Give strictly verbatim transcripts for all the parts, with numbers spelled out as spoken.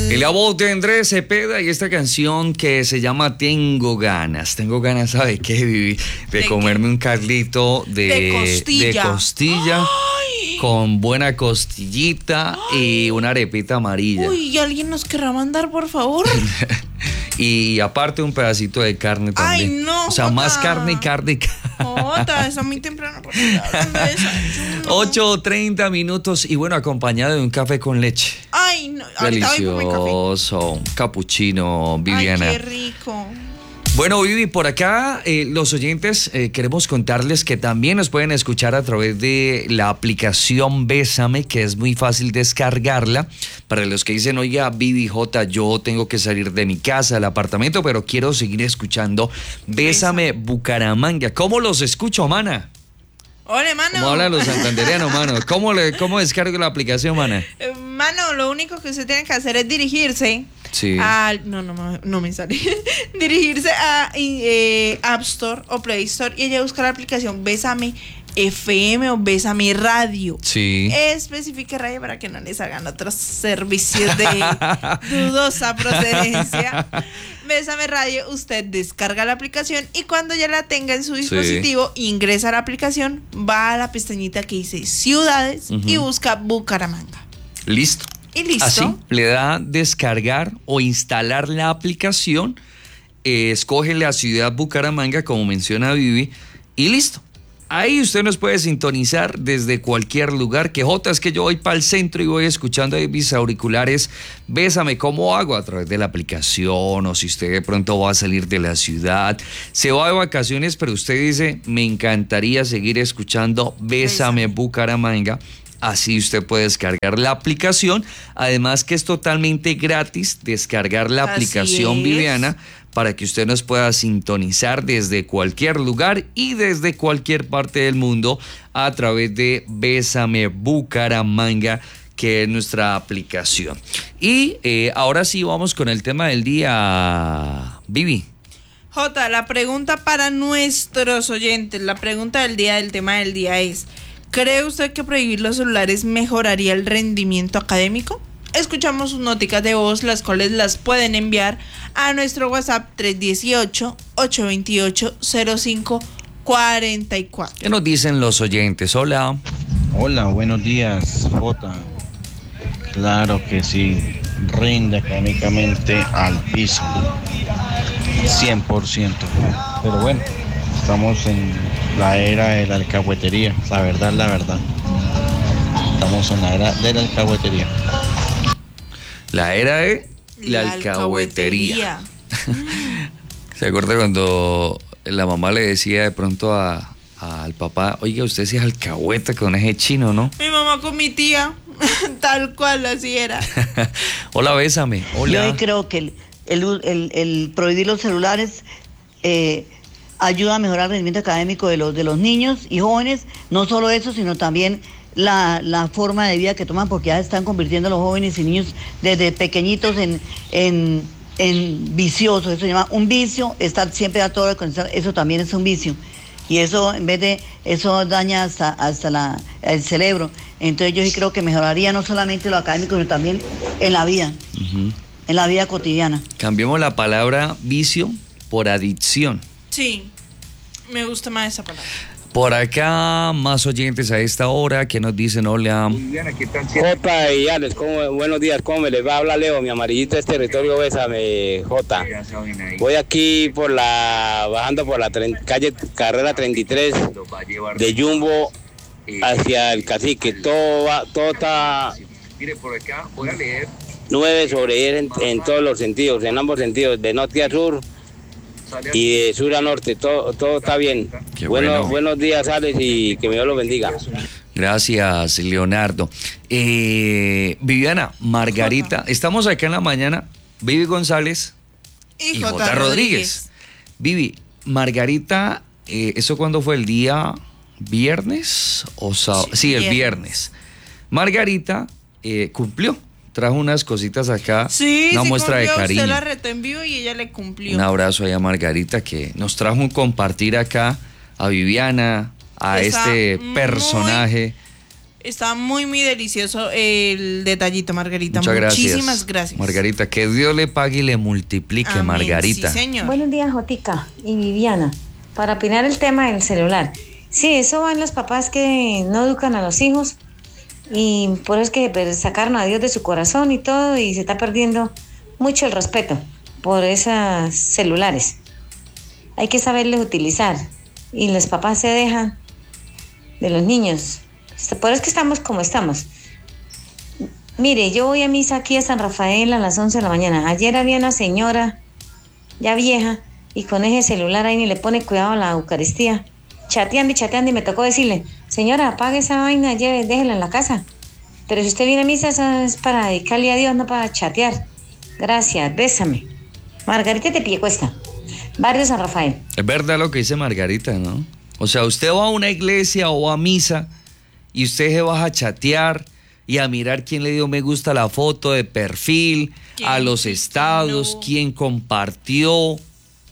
Y la voz de Andrés Cepeda y esta canción que se llama Tengo ganas. Tengo ganas, ¿sabe qué, Vivi? De, de comerme qué? un caldito de, de costilla, de costilla con buena costillita. Ay. Y una arepita amarilla. Uy, ¿y alguien nos querrá mandar, por favor? Y aparte un pedacito de carne también. Ay, no. O sea, Jota. más carne y carne. Jota, está muy temprano. ocho treinta minutos y bueno, acompañado de un café con leche. Ay, no. Delicioso. Un capuchino, Viviana. Ay, qué rico. Bueno, Vivi, por acá eh, los oyentes eh, queremos contarles que también nos pueden escuchar a través de la aplicación Bésame, que es muy fácil descargarla. Para los que dicen, oiga, Vivi, J, yo tengo que salir de mi casa, del apartamento, pero quiero seguir escuchando Bésame, Bésame. Bucaramanga. ¿Cómo los escucho, mana? Hola, mano. ¿Cómo hablan los santandereanos, mano? ¿Cómo, le, ¿Cómo descargo la aplicación, mana? Eh, mano, lo único que usted tiene que hacer es dirigirse sí. al... No, no, no me sale. dirigirse a eh, App Store o Play Store y ella busca la aplicación Bésame F M o Bésame Radio. Sí. Especifique radio para que no les hagan otros servicios de dudosa procedencia. Bésame Radio, usted descarga la aplicación y cuando ya la tenga en su dispositivo, sí. ingresa a la aplicación, va a la pestañita que dice Ciudades uh-huh. y busca Bucaramanga. Listo. Y listo. Así le da descargar o instalar la aplicación, eh, escoge la ciudad Bucaramanga, como menciona Vivi, y listo. Ahí usted nos puede sintonizar desde cualquier lugar. Que Jota, es que yo voy para el centro y voy escuchando ahí mis auriculares. Bésame, ¿cómo hago? A través de la aplicación, o si usted de pronto va a salir de la ciudad, se va de vacaciones, pero usted dice, me encantaría seguir escuchando Bésame, Bésame. Bucaramanga. Así usted puede descargar la aplicación. Además que es totalmente gratis descargar la Así aplicación, es. Viviana, para que usted nos pueda sintonizar desde cualquier lugar y desde cualquier parte del mundo a través de Bésame Bucaramanga, que es nuestra aplicación. Y eh, ahora sí vamos con el tema del día, Vivi. Jota, la pregunta para nuestros oyentes, la pregunta del día, del tema del día es: ¿cree usted que prohibir los celulares mejoraría el rendimiento académico? Escuchamos sus noticas de voz, las cuales las pueden enviar a nuestro WhatsApp tres uno ocho, ocho dos ocho, cero cinco cuatro cuatro. ¿Qué nos dicen los oyentes? Hola. Hola, buenos días, Jota. Claro que sí, rinde académicamente al piso, cien por ciento. Pero bueno, estamos en la era de la alcahuetería, la verdad, la verdad. Estamos en la era de la alcahuetería. La era de la, la alcahuetería. alcahuetería. ¿Se acuerda cuando la mamá le decía de pronto a, a, al papá, oiga, usted sí es alcahueta con ese chino, ¿no? Mi mamá con mi tía, tal cual así era. Hola, Bésame. Hola. Yo creo que el, el, el, el prohibir los celulares eh, ayuda a mejorar el rendimiento académico de los, de los niños y jóvenes. No solo eso, sino también La, la forma de vida que toman, porque ya están convirtiendo a los jóvenes y niños desde pequeñitos en, en, en viciosos. Eso se llama un vicio, estar siempre a todo hora con eso también es un vicio. Y eso, en vez de, eso daña hasta, hasta la, el cerebro. Entonces yo sí creo que mejoraría no solamente lo académico, sino también en la vida, uh-huh. en la vida cotidiana. Cambiemos la palabra vicio por adicción. Sí, me gusta más esa palabra. Por acá, más oyentes a esta hora que nos dicen hola. Jota y Alex, ¿cómo, buenos días, ¿cómo me les va? Habla Leo, mi amarillita es territorio, Bésame, Jota. Voy aquí por la, bajando por la tre- calle Carrera treinta y tres de Jumbo hacia el Cacique. Todo va, todo está nueve sobre diez en, en todos los sentidos, en ambos sentidos, de norte a sur y de sur a norte, todo, todo está bien. Bueno, bueno. Buenos días, Alex, y que Dios los bendiga. Gracias, Leonardo. Eh, Viviana, Margarita, estamos acá en la mañana, Vivi González y, y J. Rodríguez. Rodríguez. Vivi, Margarita, eh, ¿eso cuándo fue? ¿El día viernes o sábado? Sí, sí, el viernes. viernes. Margarita eh, cumplió. Trajo unas cositas acá, sí, una sí muestra cumplió, de cariño. Usted la retó en vivo y ella le cumplió. Un abrazo ahí a Margarita, que nos trajo un compartir acá a Viviana, a Está este personaje Está muy, muy delicioso el detallito, Margarita. Muchas gracias. Muchísimas gracias. Margarita, que Dios le pague y le multiplique, Amén. Margarita. Sí, señor. Buenos días, Jotica y Viviana. Para opinar el tema del celular. Sí, eso van los papás que no educan a los hijos y por eso es que pues, sacaron a Dios de su corazón y todo y se está perdiendo mucho el respeto por esos celulares. Hay que saberles utilizar y los papás se dejan de los niños. Por eso es que estamos como estamos. Mire, yo voy a misa aquí a San Rafael a las once de la mañana. Ayer había una señora ya vieja y con ese celular ahí ni le pone cuidado a la Eucaristía. Chateando y chateando y me tocó decirle, señora, apague esa vaina, lleve, déjela en la casa. Pero si usted viene a misa, eso es para dedicarle a Dios, no para chatear. Gracias, bésame. Margarita de Piecuesta, barrio San Rafael. Es verdad lo que dice Margarita, ¿no? O sea, usted va a una iglesia o a misa y usted se va a chatear y a mirar quién le dio me gusta a la foto de perfil, a los estados, no. quién compartió. O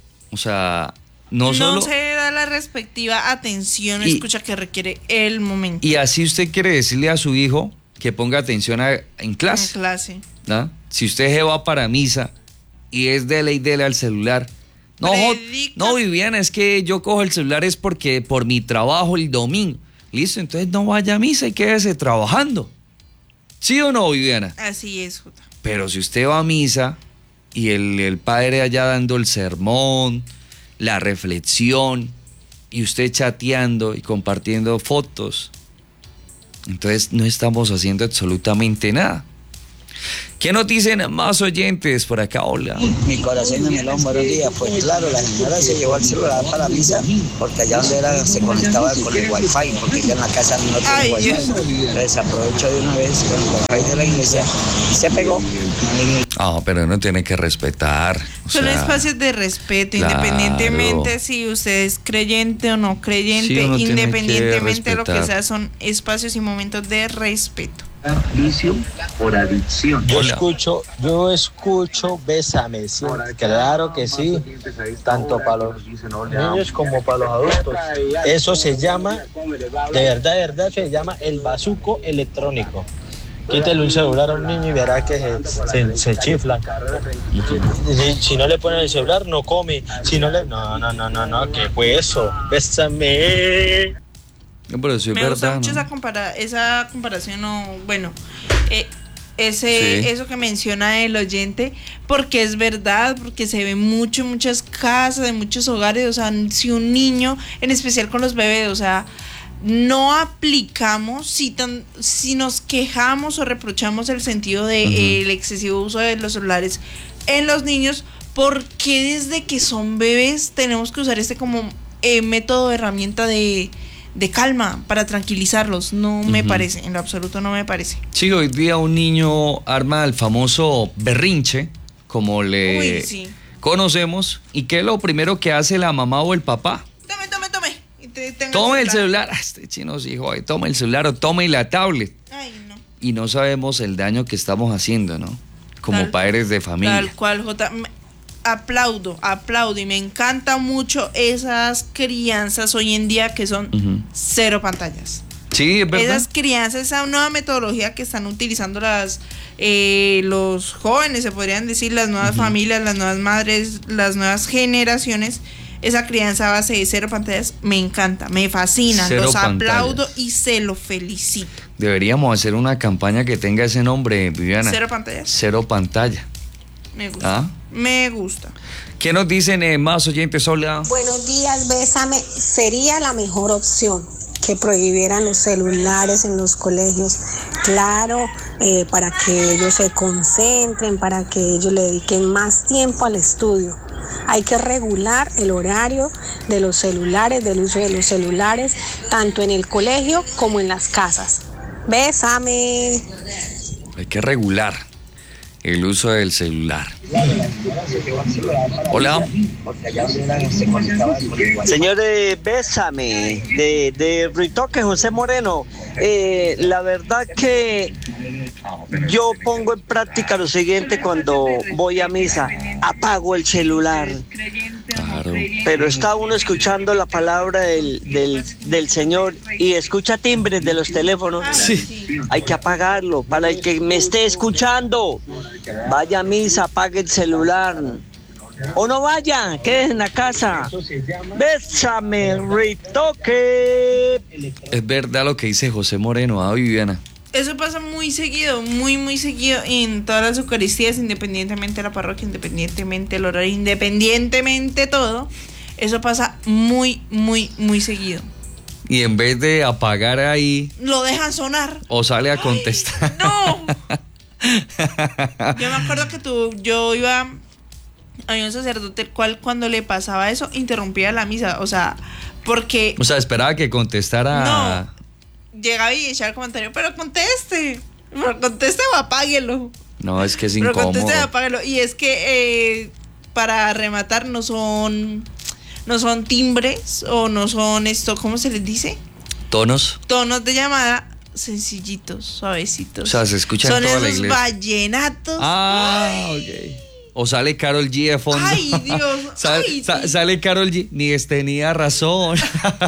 sea, no, no solo... No se da la respectiva atención, y, escucha, que requiere el momento. Y así usted quiere decirle a su hijo que ponga atención a, en clase. En clase. ¿No? Si usted se va para misa y es dele y dele al celular... No, Predica. no, Viviana, es que yo cojo el celular es porque por mi trabajo el domingo. Listo, entonces no vaya a misa y quédese trabajando. ¿Sí o no, Viviana? Así es, Jota. Pero si usted va a misa y el, el padre allá dando el sermón, la reflexión, y usted chateando y compartiendo fotos, entonces no estamos haciendo absolutamente nada. ¿Qué nos dicen más oyentes por acá? Hola. Mi corazón de melón, buenos días. Pues claro, la señora se llevó el celular para la misa porque allá donde era se conectaba con el wifi, porque ya en la casa no tiene wifi. Entonces aprovechó de una vez con el wifi de la iglesia y se pegó. Ah, pero uno tiene que respetar. Son sea, espacios de respeto, claro. Independientemente si usted es creyente o no creyente, sí, independientemente de lo que sea, son espacios y momentos de respeto. Vicio por adicción. Yo escucho, yo escucho Bésame, sí, claro que sí, tanto para los niños como para los adultos. Eso se llama, de verdad, de verdad, se llama el bazuco electrónico. Quítale un celular a un niño y verá que se, se, se chiflan. Si, si no le ponen el celular, no come. Si no le... No, no, no, no, no, ¿qué fue eso? Bésame. No, pero sí es me verdad, gusta mucho ¿no? esa, compara esa comparación, o bueno, eh, ese, sí. eso que menciona el oyente, porque es verdad, porque se ve mucho en muchas casas, en muchos hogares. O sea, si un niño, en especial con los bebés, o sea, no aplicamos, si, tan, si nos quejamos o reprochamos el sentido del de, uh-huh. el excesivo uso de los celulares en los niños, ¿por qué desde que son bebés tenemos que usar este como eh, método, herramienta de... de calma para tranquilizarlos? No me uh-huh. parece, en lo absoluto no me parece. Sí, hoy día un niño arma el famoso berrinche, como le Uy, sí. conocemos, y ¿qué es lo primero que hace la mamá o el papá? Tome, tome, tome. Y te, tome el celular. Ah, este chino sí, joder, tome el celular o tome la tablet. Ay, no. Y no sabemos el daño que estamos haciendo, ¿no? Como tal, padres de familia. Tal cual, Jota. Aplaudo, aplaudo y me encanta mucho esas crianzas hoy en día que son uh-huh. cero pantallas. Sí, es verdad. Esas crianzas, esa nueva metodología que están utilizando las eh, los jóvenes, se podrían decir, las nuevas uh-huh. familias, las nuevas madres, las nuevas generaciones. Esa crianza a base de cero pantallas me encanta, me fascina, cero los pantallas. Aplaudo y se lo felicito. Deberíamos hacer una campaña que tenga ese nombre, Viviana. Cero pantallas. Cero pantalla. Me gusta. ¿Ah? Me gusta. ¿Qué nos dicen eh, más oyentes? Hola. Buenos días, Bésame. Sería la mejor opción que prohibieran los celulares en los colegios. Claro, eh, para que ellos se concentren, para que ellos le dediquen más tiempo al estudio. Hay que regular el horario de los celulares, del uso de los celulares, tanto en el colegio como en las casas. Bésame. Hay que regular el uso del celular. Hola. Señores, Bésame, de, de Ritoque José Moreno. Eh, la verdad que yo pongo en práctica lo siguiente cuando voy a misa. Apago el celular. Claro. Pero está uno escuchando la palabra del, del, del Señor y escucha timbres de los teléfonos. Sí. Hay que apagarlo. Para el que me esté escuchando, vaya a misa, apague el celular. O no vaya, quédese en la casa. Bésame, retoque. Es verdad lo que dice José Moreno, ¿ah, Viviana? Eso pasa muy seguido, muy, muy seguido en todas las eucaristías, independientemente de la parroquia, independientemente del horario, independientemente de todo. Eso pasa muy, muy, muy seguido. Y en vez de apagar ahí... Lo dejan sonar. O sale a contestar. ¡Ay, no! Yo me acuerdo que tú, yo iba... Había un sacerdote el cual cuando le pasaba eso interrumpía la misa, o sea, porque... O sea, esperaba que contestara... No. Llegaba y echaba el comentario, pero conteste, pero conteste o apáguelo. No, es que es pero incómodo. Conteste o apáguelo. Y es que eh, para rematar no son no son timbres o no son esto, ¿cómo se les dice? Tonos. Tonos de llamada sencillitos, suavecitos. O sea, se escucha son en toda la esos iglesia. vallenatos. Ah, Ay. ok. O sale Karol G de fondo. Ay, Dios. Sal, ay, sa, Dios. sale Karol G. Ni es tenía razón.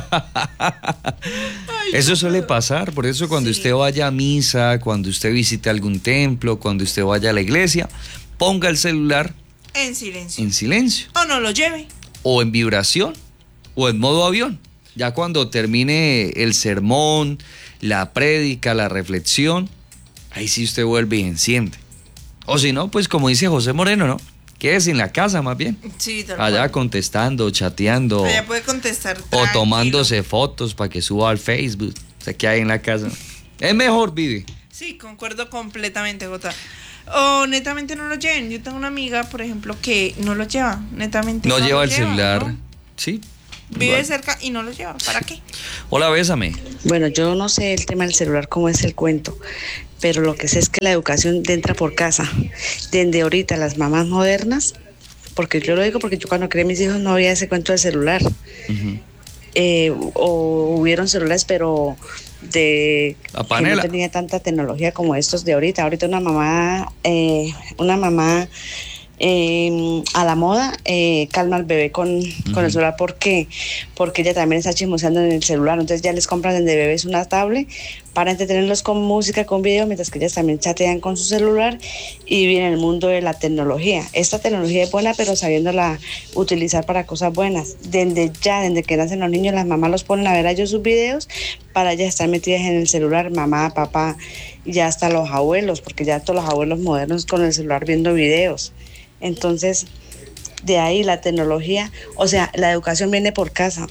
Eso suele pasar. Por eso cuando sí. usted vaya a misa, cuando usted visite algún templo, cuando usted vaya a la iglesia, ponga el celular en silencio. En silencio. O no lo lleve. O en vibración. O en modo avión. Ya cuando termine el sermón, la prédica, la reflexión, ahí sí usted vuelve y enciende. O si no, pues como dice José Moreno, ¿no? Quédese en la casa más bien. Sí, tal Allá cual. Contestando, chateando. Allá puede contestar tranquilo. O tomándose fotos para que suba al Facebook. O sea, que hay en la casa. Es mejor, Vivi. Sí, concuerdo completamente, Jota. O netamente no lo lleven. Yo tengo una amiga, por ejemplo, que no lo lleva. Netamente no, no lleva el lleva, celular. ¿no? Sí. Vive igual. cerca y no lo lleva. ¿Para qué? Hola, bésame. Bueno, yo no sé el tema del celular, cómo es el cuento, pero lo que sé es que la educación entra por casa. Desde ahorita las mamás modernas, porque yo lo digo porque yo cuando crié a mis hijos no había ese cuento del celular. Uh-huh. Eh, o hubieron celulares, pero de que no tenía tanta tecnología como estos de ahorita. Ahorita una mamá, eh, una mamá Eh, a la moda, eh, calma al bebé con, uh-huh. con el celular. ¿Por qué? Porque ella también está chismoseando en el celular. Entonces ya les compran desde bebés una tablet para entretenerlos con música, con video, mientras que ellas también chatean con su celular y viven en el mundo de la tecnología. Esta tecnología es buena, pero sabiéndola utilizar para cosas buenas. Desde ya, desde que nacen los niños, las mamás los ponen a ver a ellos sus videos para ellas estar metidas en el celular, mamá, papá, y ya hasta los abuelos, porque ya todos los abuelos modernos con el celular viendo videos. Entonces, de ahí la tecnología, o sea, la educación viene por casa.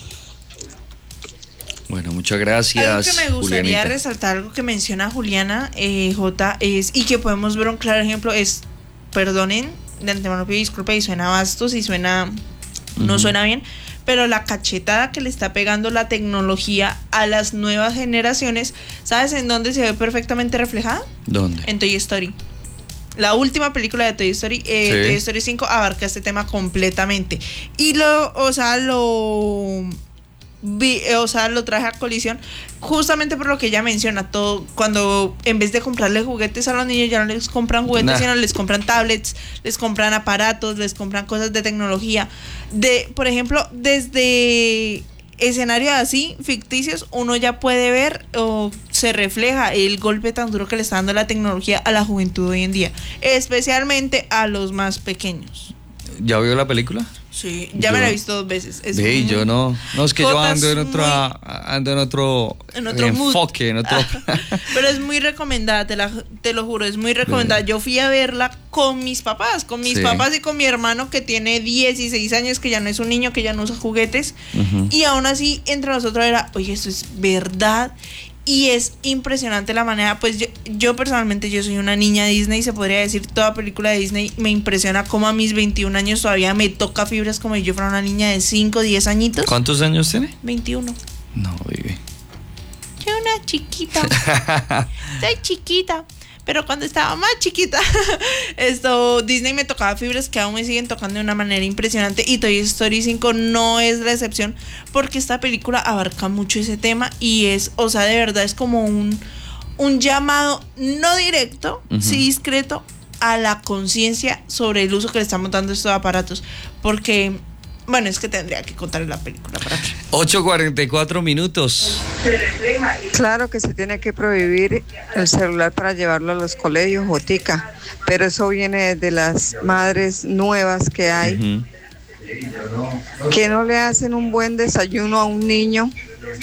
Bueno, muchas gracias. Algo que me gustaría Julianita. resaltar, algo que menciona Juliana, eh, J, es, y que podemos ver un claro ejemplo, es, perdonen, de antemano pido disculpa y suena vasto, si suena, uh-huh. no suena bien, pero la cachetada que le está pegando la tecnología a las nuevas generaciones, ¿sabes en dónde se ve perfectamente reflejada? ¿Dónde? En Toy Story. La última película de Toy Story, eh, sí. Toy Story cinco, abarca este tema completamente. Y lo, o sea, lo vi, o sea, lo traje a colisión justamente por lo que ella menciona, todo, cuando en vez de comprarle juguetes a los niños, ya no les compran juguetes, nah. sino les compran tablets, les compran aparatos, les compran cosas de tecnología. De, por ejemplo, desde escenarios así, ficticios, uno ya puede ver o se refleja el golpe tan duro que le está dando la tecnología a la juventud hoy en día, especialmente a los más pequeños. ¿Ya vio la película? Sí, ya yo, me la he visto dos veces. Es sí, muy, yo no. No, es que yo ando en otro, muy, ando en otro, en otro enfoque, en otro. Pero es muy recomendada, te, la, te lo juro, es muy recomendada. Sí. Yo fui a verla con mis papás, con mis sí. papás y con mi hermano que tiene dieciséis años, que ya no es un niño, que ya no usa juguetes. Uh-huh. Y aún así, entre nosotros era, oye, esto es verdad. Y es impresionante la manera, pues yo, yo personalmente yo soy una niña Disney, se podría decir, toda película de Disney me impresiona como a mis veintiún años todavía me toca fibras como si yo fuera una niña de cinco, diez añitos. ¿Cuántos años tiene? veintiuno. No, vive. Soy una chiquita. Soy chiquita. Pero cuando estaba más chiquita, esto Disney me tocaba fibras que aún me siguen tocando de una manera impresionante. Y Toy Story cinco no es la excepción, porque esta película abarca mucho ese tema y es, o sea, de verdad es como un, un llamado no directo, uh-huh. sí discreto, a la conciencia sobre el uso que le estamos dando a estos aparatos. Porque Bueno, es que tendría que contar la película para que... ocho cuarenta y cuatro minutos. Claro que se tiene que prohibir el celular para llevarlo a los colegios, Jotica, pero eso viene de las madres nuevas que hay, uh-huh. que no le hacen un buen desayuno a un niño,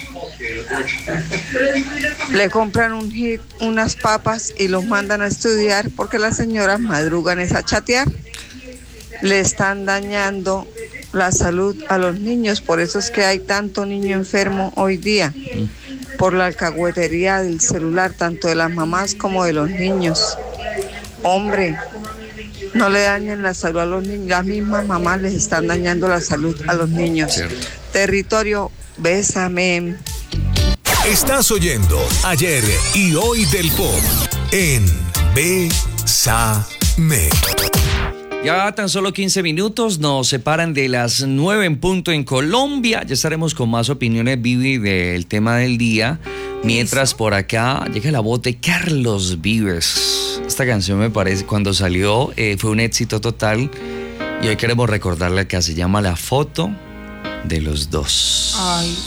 le compran un hit, unas papas y los mandan a estudiar porque las señoras madrugan es a chatear. Le están dañando la salud a los niños, por eso es que hay tanto niño enfermo hoy día, por la alcahuetería del celular, tanto de las mamás como de los niños. Hombre, no le dañen la salud a los niños, las mismas mamás les están dañando la salud a los niños. Cierto. Territorio, bésame. Estás oyendo Ayer y Hoy del Pop en Bésame. Ya tan solo quince minutos nos separan de las nueve en punto en Colombia. Ya estaremos con más opiniones, Vivi, del tema del día. Mientras por acá llega la voz de Carlos Vives. Esta canción me parece, cuando salió, eh, fue un éxito total. Y hoy queremos recordarle que se llama La Foto de los Dos. Ay,